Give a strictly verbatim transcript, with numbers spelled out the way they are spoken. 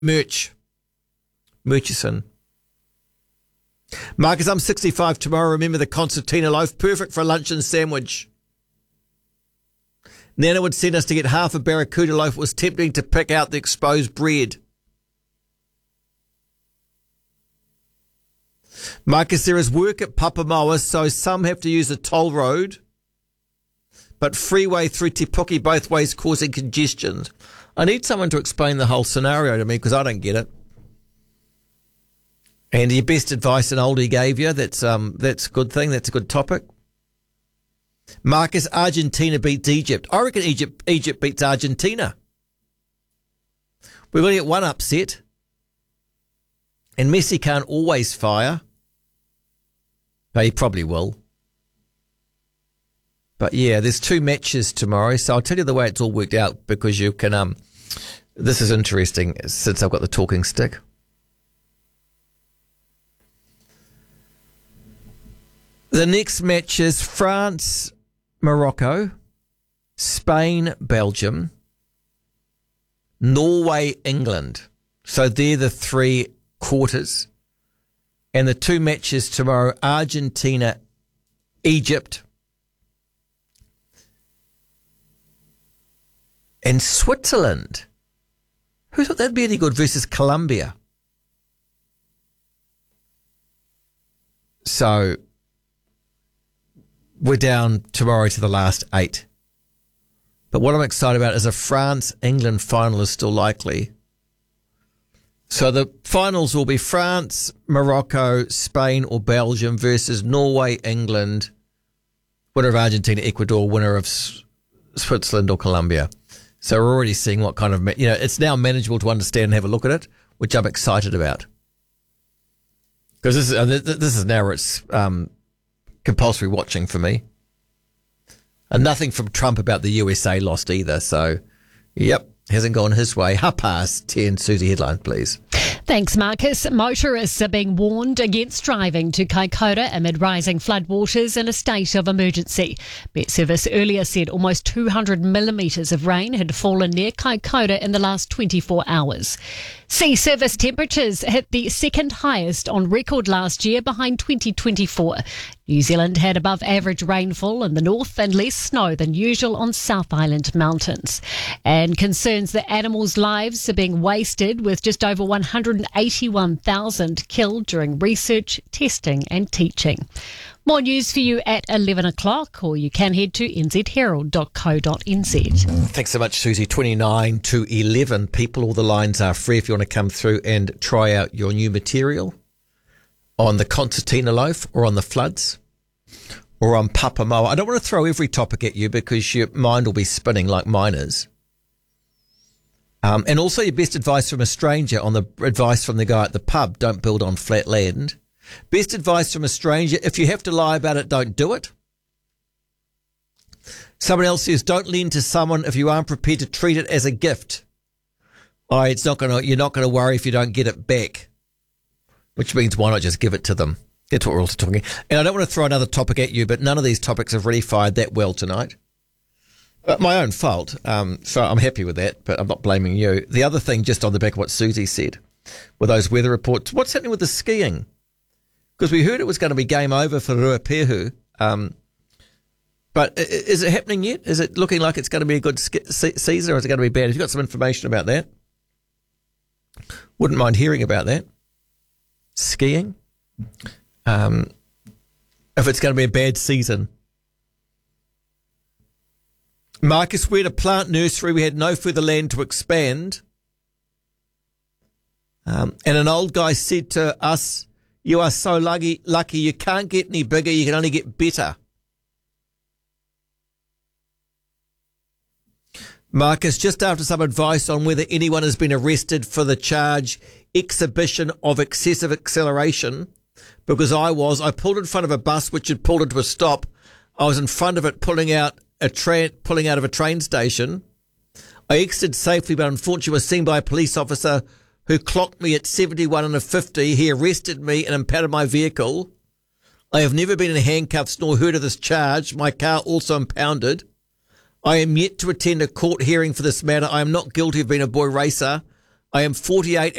Merch. Murchison. Marcus, I'm sixty-five tomorrow. Remember the concertina loaf? Perfect for a lunch and sandwich. Nana would send us to get half a barracuda loaf. It was tempting to pick out the exposed bread. Marcus, there is work at Papamoa, so some have to use the toll road, but freeway through Te Puke both ways causing congestion. I need someone to explain the whole scenario to me because I don't get it. And your best advice an oldie gave you, that's um that's a good thing, that's a good topic. Marcus, Argentina beats Egypt. I reckon Egypt Egypt beats Argentina. We're going to get one upset. And Messi can't always fire. But he probably will. But yeah, there's two matches tomorrow, so I'll tell you the way it's all worked out because you can, um, this is interesting since I've got the talking stick. The next match is France, Morocco, Spain, Belgium, Norway, England. So they're the three quarters. And the two matches tomorrow, Argentina, Egypt, and Switzerland. Who thought that'd be any good versus Colombia? So we're down tomorrow to the last eight. But what I'm excited about is a France-England final is still likely. So the finals will be France, Morocco, Spain or Belgium versus Norway, England, winner of Argentina, Ecuador, winner of S- Switzerland or Colombia. So we're already seeing what kind of, you know, it's now manageable to understand and have a look at it, which I'm excited about. Because this is, this is now where it's um, compulsory watching for me. And nothing from Trump about the U S A lost either. So, yep. Hasn't gone his way. Half past ten. Susie, headline, please. Thanks, Marcus. Motorists are being warned against driving to Kaikoura amid rising floodwaters in a state of emergency. Met Service earlier said almost two hundred millimetres of rain had fallen near Kaikoura in the last twenty-four hours. Sea surface temperatures hit the second highest on record last year behind twenty twenty-four. New Zealand had above average rainfall in the north and less snow than usual on South Island mountains. And concerns that animals' lives are being wasted with just over one hundred eighty-one thousand killed during research, testing and teaching. More news for you at eleven o'clock, or you can head to n z herald dot co dot n z. Thanks so much, Susie. twenty-nine to eleven people. All the lines are free if you want to come through and try out your new material on the concertina loaf or on the floods or on Papamoa. I don't want to throw every topic at you because your mind will be spinning like mine is. Um, and also your best advice from a stranger on the advice from the guy at the pub, don't build on flat land. Best advice from a stranger, if you have to lie about it, don't do it. Someone else says, don't lend to someone if you aren't prepared to treat it as a gift. Oh, it's not gonna, you're not going to worry if you don't get it back. Which means why not just give it to them? That's what we're also talking. And I don't want to throw another topic at you, but none of these topics have really fired that well tonight. But my own fault. Um, so I'm happy with that, but I'm not blaming you. The other thing, just on the back of what Susie said, with those weather reports, what's happening with the skiing? Because we heard it was going to be game over for Ruapehu. Um, but is it happening yet? Is it looking like it's going to be a good sk- season or is it going to be bad? Have you got some information about that? Wouldn't mind hearing about that. Skiing. Um, if it's going to be a bad season. Marcus, we had a plant nursery. We had no further land to expand. Um, and an old guy said to us, you are so lucky, lucky you can't get any bigger, you can only get better. Marcus, just after some advice on whether anyone has been arrested for the charge exhibition of excessive acceleration, because I was, I pulled in front of a bus which had pulled into a stop. I was in front of it pulling out a tra- pulling out of a train station. I exited safely, but unfortunately was seen by a police officer who clocked me at seventy-one and a fifty. He arrested me and impounded my vehicle. I have never been in handcuffs nor heard of this charge. My car also impounded. I am yet to attend a court hearing for this matter. I am not guilty of being a boy racer. I am forty-eight